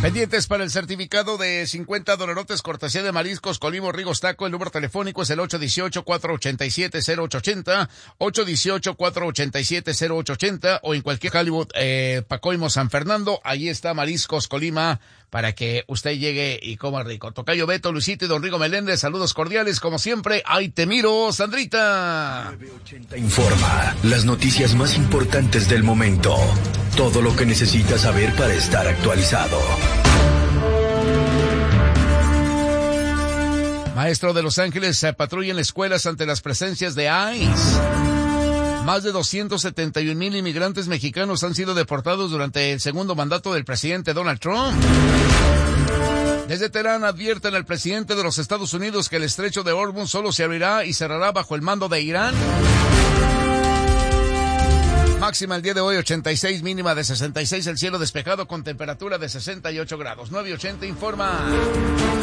Pendientes para el certificado de $50 cortesía de Mariscos Colima Rigos Taco. El número telefónico es el 818-487-0880, 818-487-0880 o en cualquier Hollywood, Pacoimo, San Fernando. Ahí está Mariscos Colima para que usted llegue y coma rico. Tocayo Beto, Luisito y don Rigo Meléndez, saludos cordiales como siempre. ¡Ay, te miro, Sandrita! 980 informa las noticias más importantes del momento. Todo lo que necesitas saber para estar actualizado. Maestro de Los Ángeles patrullan escuelas ante las presencias de ICE. Más de 271,000 inmigrantes mexicanos han sido deportados durante el segundo mandato del presidente Donald Trump. Desde Teherán advierten al presidente de los Estados Unidos que el estrecho de Hormuz solo se abrirá y cerrará bajo el mando de Irán. Máxima el día de hoy 86, mínima de 66, el cielo despejado con temperatura de 68 grados. 980 informa.